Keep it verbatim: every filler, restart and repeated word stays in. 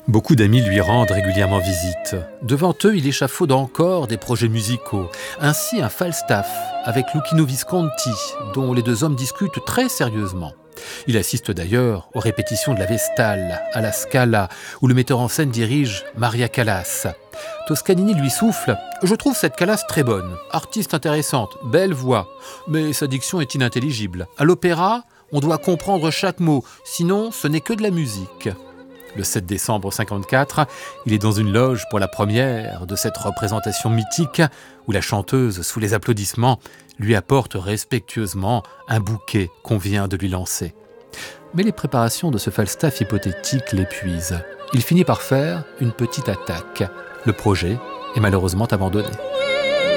Beaucoup d'amis lui rendent régulièrement visite. Devant eux, il échafaude encore des projets musicaux. Ainsi, un Falstaff avec Luchino Visconti, dont les deux hommes discutent très sérieusement. Il assiste d'ailleurs aux répétitions de la Vestale, à la Scala, où le metteur en scène dirige Maria Callas. Toscanini lui souffle « Je trouve cette Callas très bonne, artiste intéressante, belle voix, mais sa diction est inintelligible. À l'opéra, on doit comprendre chaque mot, sinon ce n'est que de la musique. » Le sept décembre cinquante-quatre, il est dans une loge pour la première de cette représentation mythique où la chanteuse, sous les applaudissements, lui apporte respectueusement un bouquet qu'on vient de lui lancer. Mais les préparations de ce Falstaff hypothétique l'épuisent. Il finit par faire une petite attaque. Le projet est malheureusement abandonné.